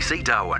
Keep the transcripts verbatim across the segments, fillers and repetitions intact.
C Darwin.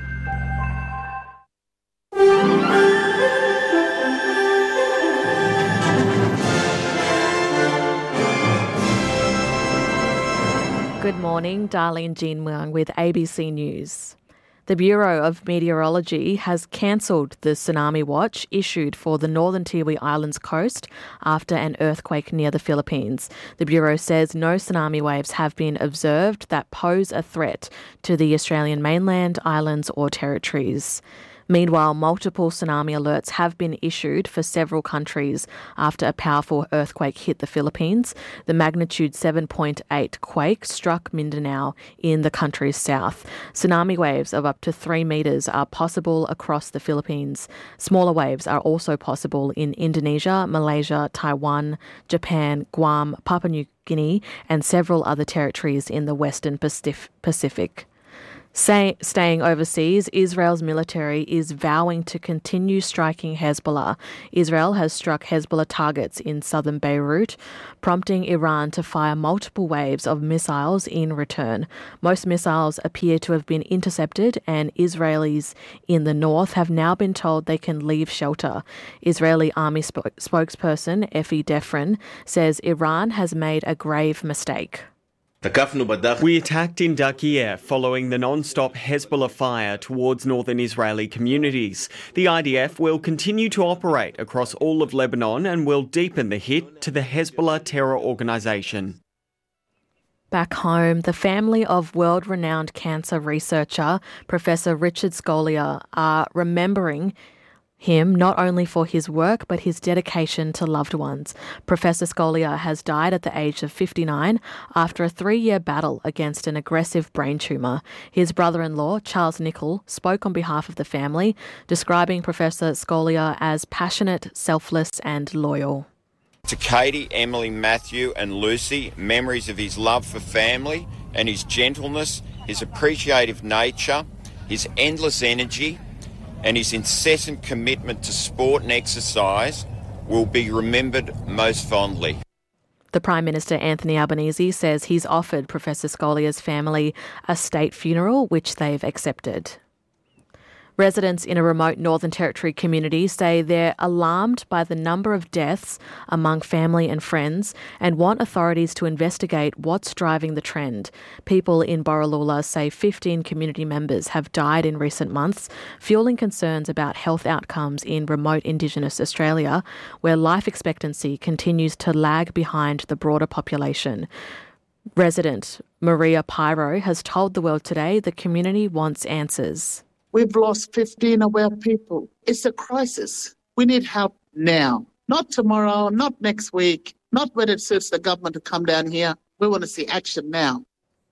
Good morning, Darlene Jean Muang with A B C News. The Bureau of Meteorology has cancelled the tsunami watch issued for the Northern Tiwi Islands coast after an earthquake near the Philippines. The Bureau says no tsunami waves have been observed that pose a threat to the Australian mainland, islands or territories. Meanwhile, multiple tsunami alerts have been issued for several countries after a powerful earthquake hit the Philippines. The magnitude seven point eight quake struck Mindanao in the country's south. Tsunami waves of up to three metres are possible across the Philippines. Smaller waves are also possible in Indonesia, Malaysia, Taiwan, Japan, Guam, Papua New Guinea and several other territories in the Western Pacific. Say, staying overseas, Israel's military is vowing to continue striking Hezbollah. Israel has struck Hezbollah targets in southern Beirut, prompting Iran to fire multiple waves of missiles in return. Most missiles appear to have been intercepted, and Israelis in the north have now been told they can leave shelter. Israeli army sp- spokesperson Efi Defrin says Iran has made a grave mistake. We attacked in Daqiq following the non-stop Hezbollah fire towards northern Israeli communities. The I D F will continue to operate across all of Lebanon and will deepen the hit to the Hezbollah terror organisation. Back home, the family of world-renowned cancer researcher Professor Richard Scolia are remembering him not only for his work but his dedication to loved ones. Professor Scolia has died at the age of fifty-nine after a three-year battle against an aggressive brain tumour. His brother-in-law, Charles Nichol, spoke on behalf of the family, describing Professor Scolia as passionate, selfless and loyal. To Katie, Emily, Matthew and Lucy, memories of his love for family and his gentleness, his appreciative nature, his endless energy and his incessant commitment to sport and exercise will be remembered most fondly. The Prime Minister, Anthony Albanese, says he's offered Professor Scolia's family a state funeral, which they've accepted. Residents in a remote Northern Territory community say they're alarmed by the number of deaths among family and friends and want authorities to investigate what's driving the trend. People in Borroloola say fifteen community members have died in recent months, fueling concerns about health outcomes in remote Indigenous Australia, where life expectancy continues to lag behind the broader population. Resident Maria Pyro has told The World Today the community wants answers. We've lost fifteen of our people. It's a crisis. We need help now. Not tomorrow, not next week, not when it suits the government to come down here. We want to see action now.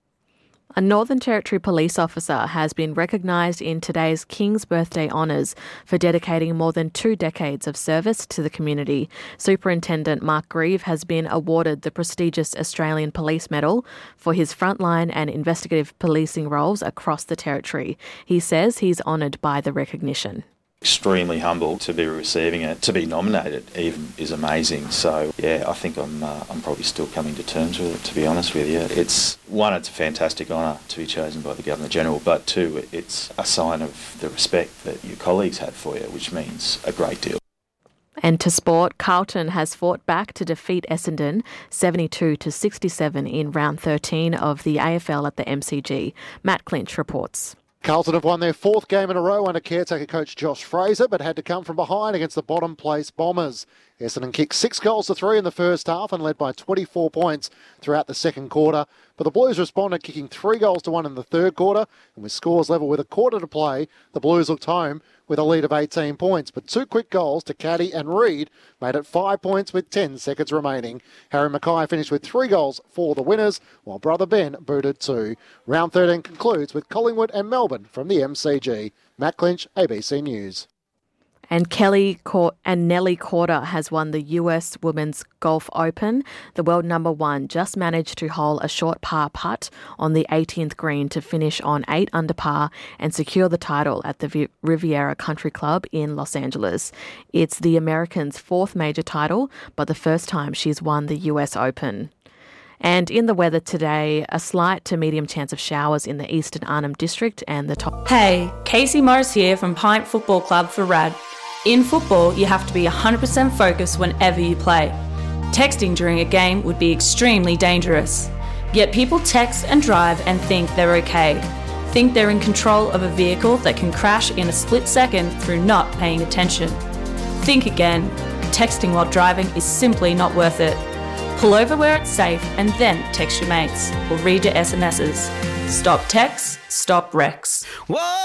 A Northern Territory police officer has been recognised in today's King's Birthday Honours for dedicating more than two decades of service to the community. Superintendent Mark Grieve has been awarded the prestigious Australian Police Medal for his frontline and investigative policing roles across the Territory. He says he's honoured by the recognition. Extremely humble to be receiving it. To be nominated even is amazing. So yeah, I think I'm uh, I'm probably still coming to terms with it, to be honest with you. It's one, it's a fantastic honour to be chosen by the Governor General, but two, it's a sign of the respect that your colleagues have for you, which means a great deal. And to sport, Carlton has fought back to defeat Essendon seventy-two to sixty-seven in round thirteen of the A F L at the M C G. Matt Clinch reports. Carlton have won their fourth game in a row under caretaker coach Josh Fraser, but had to come from behind against the bottom place Bombers. Essendon kicked six goals to three in the first half and led by twenty-four points throughout the second quarter. But the Blues responded, kicking three goals to one in the third quarter. And with scores level with a quarter to play, the Blues looked home with a lead of eighteen points. But two quick goals to Caddy and Reid made it five points with ten seconds remaining. Harry Mackay finished with three goals for the winners, while brother Ben booted two. Round thirteen concludes with Collingwood and Melbourne from the M C G. Matt Clinch, A B C News. And Kelly Cor- and Nelly Korda has won the U S Women's Golf Open. The world number one just managed to hole a short par putt on the eighteenth green to finish on eight under par and secure the title at the v- Riviera Country Club in Los Angeles. It's the American's fourth major title, but the first time she's won the U S Open. And in the weather today, a slight to medium chance of showers in the eastern Arnhem District and the top. Hey, Casey Morris here from Pint Football Club for R A D. In football, you have to be one hundred percent focused whenever you play. Texting during a game would be extremely dangerous. Yet people text and drive and think they're okay. Think they're in control of a vehicle that can crash in a split second through not paying attention. Think again. Texting while driving is simply not worth it. Pull over where it's safe and then text your mates or read your S M Ses. Stop texts, stop wrecks. Whoa!